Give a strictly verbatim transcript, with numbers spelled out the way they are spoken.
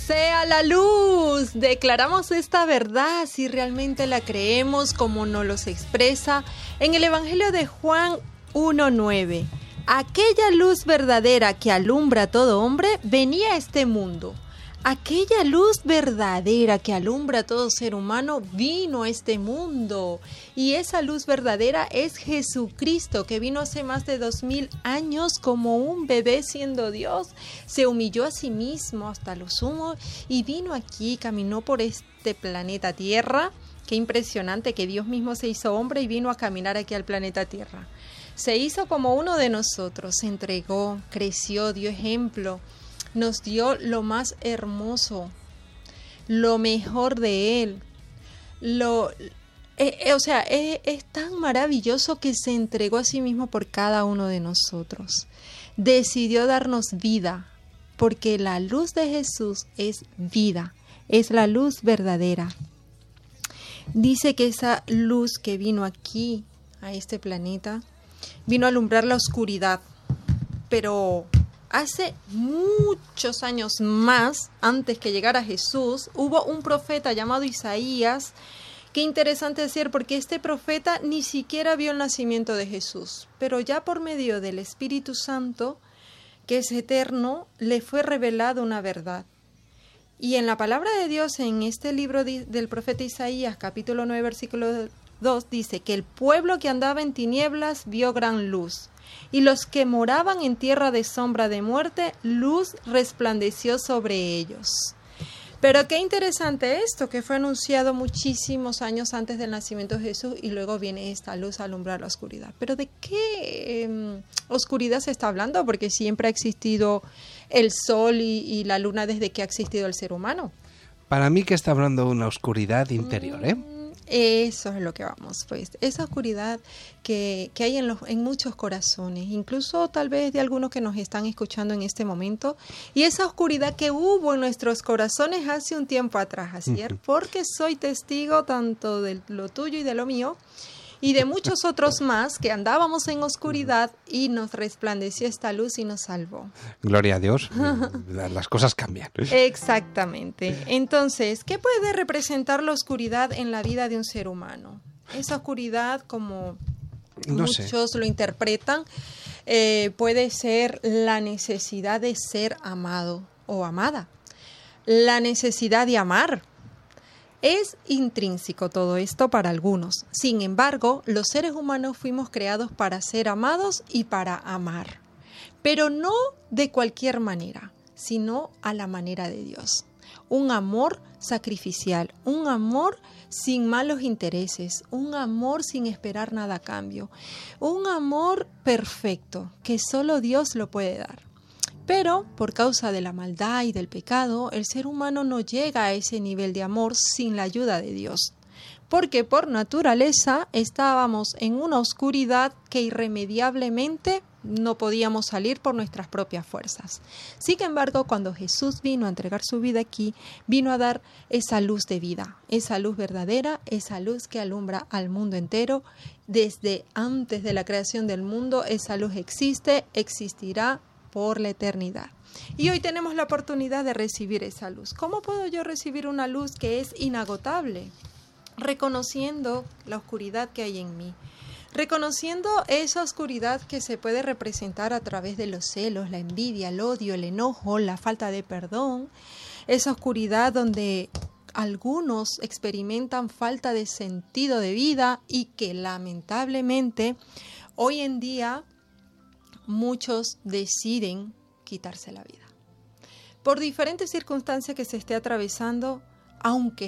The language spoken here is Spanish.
sea la luz. Declaramos esta verdad si realmente la creemos como nos los expresa en el Evangelio de Juan uno nueve. Aquella luz verdadera que alumbra a todo hombre venía a este mundo. Aquella luz verdadera que alumbra a todo ser humano vino a este mundo. Y esa luz verdadera es Jesucristo, que vino hace más de dos mil años como un bebé siendo Dios. Se humilló a sí mismo hasta lo sumo y vino aquí, caminó por este planeta Tierra. Qué impresionante que Dios mismo se hizo hombre y vino a caminar aquí al planeta Tierra. Se hizo como uno de nosotros, se entregó, creció, dio ejemplo. Nos dio lo más hermoso, lo mejor de Él. Lo, eh, eh, o sea, es, es tan maravilloso que se entregó a sí mismo por cada uno de nosotros. Decidió darnos vida, porque la luz de Jesús es vida, es la luz verdadera. Dice que esa luz que vino aquí, a este planeta, vino a alumbrar la oscuridad, pero hace muchos años más, antes que llegara Jesús, hubo un profeta llamado Isaías. Qué interesante decir, porque este profeta ni siquiera vio el nacimiento de Jesús, pero ya por medio del Espíritu Santo, que es eterno, le fue revelada una verdad. Y en la palabra de Dios, en este libro de, del profeta Isaías, capítulo nueve, versículo dos, dice que el pueblo que andaba en tinieblas vio gran luz. Y los que moraban en tierra de sombra de muerte, luz resplandeció sobre ellos. Pero qué interesante esto, que fue anunciado muchísimos años antes del nacimiento de Jesús y luego viene esta luz a alumbrar la oscuridad. ¿Pero de qué eh, oscuridad se está hablando? Porque siempre ha existido el sol y, y la luna desde que ha existido el ser humano. Para mí que está hablando de una oscuridad interior, ¿eh? Eso es lo que vamos, pues, esa oscuridad que, que hay en, los, en muchos corazones, incluso tal vez de algunos que nos están escuchando en este momento, y esa oscuridad que hubo en nuestros corazones hace un tiempo atrás, así es, porque soy testigo tanto de lo tuyo y de lo mío, y de muchos otros más que andábamos en oscuridad y nos resplandeció esta luz y nos salvó. Gloria a Dios, las cosas cambian. Exactamente. Entonces, ¿qué puede representar la oscuridad en la vida de un ser humano? Esa oscuridad, como no muchos sé. lo interpretan, eh, puede ser la necesidad de ser amado o amada, la necesidad de amar. Es intrínseco todo esto para algunos. Sin embargo, los seres humanos fuimos creados para ser amados y para amar. Pero no de cualquier manera, sino a la manera de Dios. Un amor sacrificial, un amor sin malos intereses, un amor sin esperar nada a cambio, un amor perfecto que solo Dios lo puede dar. Pero por causa de la maldad y del pecado, el ser humano no llega a ese nivel de amor sin la ayuda de Dios. Porque por naturaleza estábamos en una oscuridad que irremediablemente no podíamos salir por nuestras propias fuerzas. Sin embargo, cuando Jesús vino a entregar su vida aquí, vino a dar esa luz de vida, esa luz verdadera, esa luz que alumbra al mundo entero. Desde antes de la creación del mundo, esa luz existe, existirá por la eternidad. Y hoy tenemos la oportunidad de recibir esa luz. ¿Cómo puedo yo recibir una luz que es inagotable? Reconociendo la oscuridad que hay en mí. Reconociendo esa oscuridad que se puede representar a través de los celos, la envidia, el odio, el enojo, la falta de perdón. Esa oscuridad donde algunos experimentan falta de sentido de vida y que lamentablemente hoy en día muchos deciden quitarse la vida. Por diferentes circunstancias que se esté atravesando, aunque